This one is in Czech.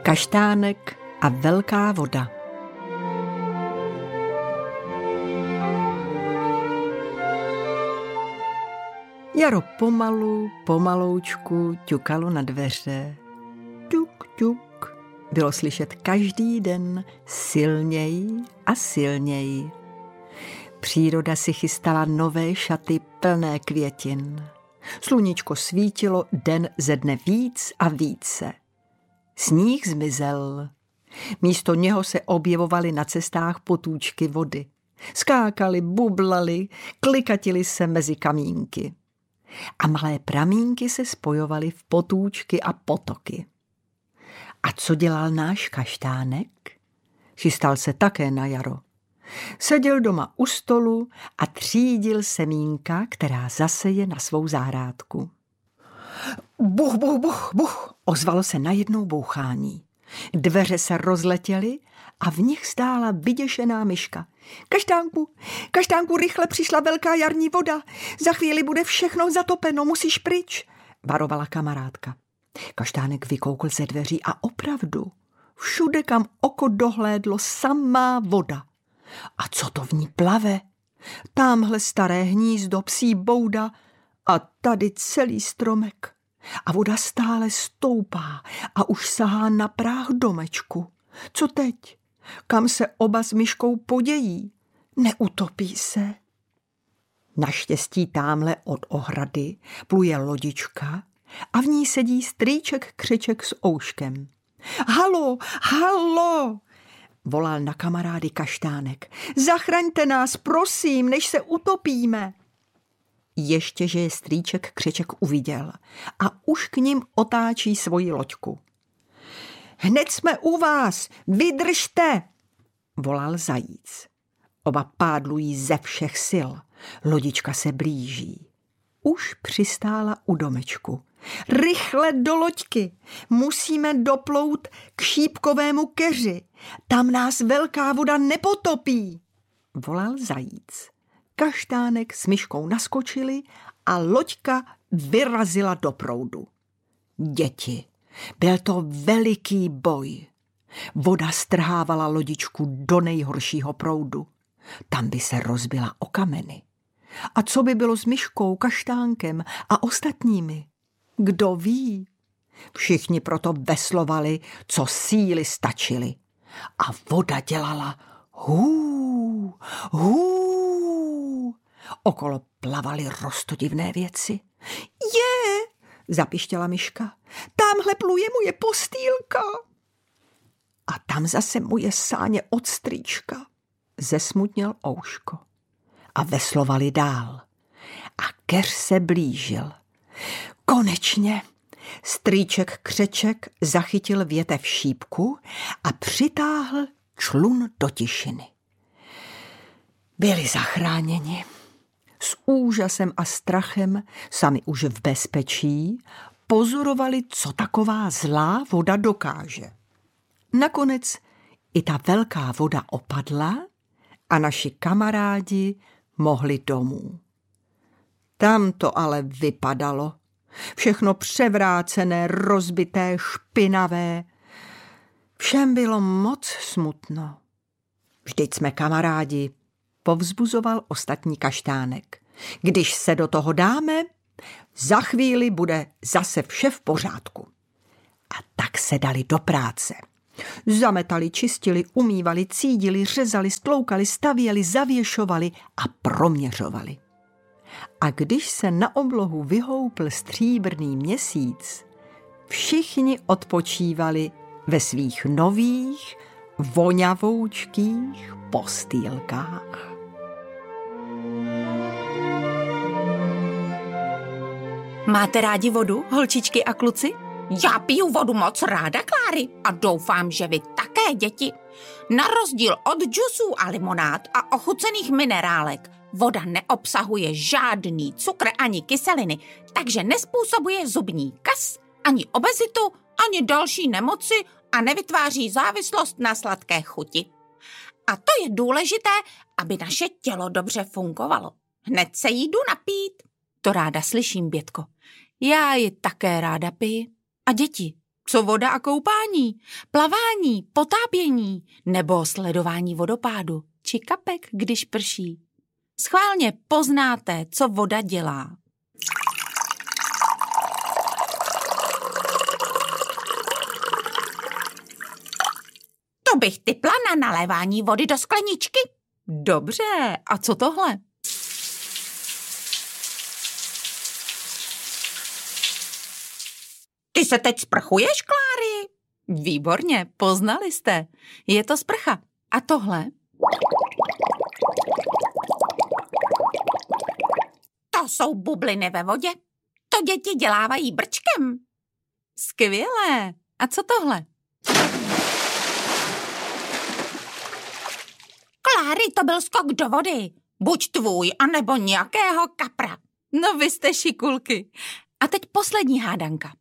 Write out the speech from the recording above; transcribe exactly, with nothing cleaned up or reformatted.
Kaštánek a velká voda. Jaro pomalu, pomaloučku ťukalo na dveře. Ťuk, ťuk. Bylo slyšet každý den silněji a silněji. Příroda si chystala nové šaty plné květin. Sluníčko svítilo den ze dne víc a více. Sníh zmizel. Místo něho se objevovaly na cestách potůčky vody. Skákali, bublali, klikatili se mezi kamínky. A malé pramínky se spojovaly v potůčky a potoky. A co dělal náš Kaštánek? Chystal se také na jaro. Seděl doma u stolu a třídil semínka, která zaseje na svou zahrádku. Buch, buch, buch, buch, ozvalo se najednou bouchání. Dveře se rozletěly a v nich stála vyděšená myška. Kaštánku, Kaštánku, rychle přišla velká jarní voda. Za chvíli bude všechno zatopeno, musíš pryč, varovala kamarádka. Kaštánek vykoukl ze dveří a opravdu, všude, kam oko dohlédlo, samá voda. A co to v ní plave? Támhle staré hnízdo, psí bouda a tady celý stromek. A voda stále stoupá a už sahá na práh domečku. Co teď? Kam se oba s myškou podějí? Neutopí se? Naštěstí támhle od ohrady pluje lodička a v ní sedí strýček Křeček s ouškem. Halo, halo, volal na kamarády Kaštánek. Zachraňte nás, prosím, než se utopíme. Ještě, že je strýček Křeček uviděl a už k ním otáčí svoji loďku. Hned jsme u vás, vydržte, volal Zajíc. Oba pádlují ze všech sil, lodička se blíží. Už přistála u domečku. Rychle do loďky, musíme doplout k šípkovému keři, tam nás velká voda nepotopí, volal Zajíc. Kaštánek s myškou naskočili a loďka vyrazila do proudu. Děti, byl to veliký boj. Voda strhávala lodičku do nejhoršího proudu. Tam by se rozbila o kameny. A co by bylo s myškou, Kaštánkem a ostatními? Kdo ví? Všichni proto veslovali, co síly stačily. A voda dělala hů, hů. Okolo plavaly roztodivné věci. Je, zapištěla myška, tamhle pluje moje postýlka. A tam zase moje sáně od strýčka, zesmutněl ouško. A veslovali dál. A keř se blížil. Konečně strýček Křeček zachytil větev šípku a přitáhl člun do tišiny. Byli zachráněni. S úžasem a strachem, sami už v bezpečí, pozorovali, co taková zlá voda dokáže. Nakonec i ta velká voda opadla a naši kamarádi mohli domů. Tam to ale vypadalo. Všechno převrácené, rozbité, špinavé. Všem bylo moc smutno. Vždyť jsme kamarádi, povzbuzoval ostatní Kaštánek. Když se do toho dáme, za chvíli bude zase vše v pořádku. A tak se dali do práce. Zametali, čistili, umývali, cídili, řezali, stloukali, stavěli, zavěšovali a proměřovali. A když se na oblohu vyhoupl stříbrný měsíc, všichni odpočívali ve svých nových, voňavoučkých postýlkách. Máte rádi vodu, holčičky a kluci? Já piju vodu moc ráda, Kláry, a doufám, že vy také, děti. Na rozdíl od džusů a limonád a ochucených minerálek, voda neobsahuje žádný cukr ani kyseliny, takže nespůsobuje zubní kas, ani obezitu, ani další nemoci a nevytváří závislost na sladké chuti. A to je důležité, aby naše tělo dobře fungovalo. Hned se jí jdu napít. To ráda slyším, Bětko. Já ji také ráda piji. A děti, Co voda a koupání, plavání, potápění nebo sledování vodopádu či kapek, když prší? Schválně poznáte, co voda dělá. To bych tipla na nalévání vody do skleničky. Dobře, a co tohle? Ty se teď sprchuješ, Kláry? Výborně, poznali jste. Je to sprcha. A tohle? To jsou bubliny ve vodě. To děti dělávají brčkem. Skvělé. A co tohle? Kláry, to byl skok do vody. Buď tvůj, anebo nějakého kapra. No vy jste šikulky. A teď poslední hádanka.